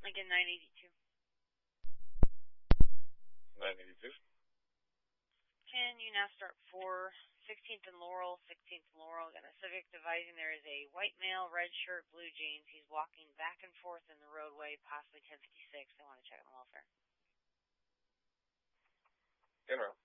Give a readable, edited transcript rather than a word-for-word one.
Lincoln 982. 982. Can you now start for 16th and Laurel, 16th and Laurel? Got a subject advising there is a white male, red shirt, blue jeans. He's walking back and forth in the roadway, possibly 1056. They want to check on welfare. In row.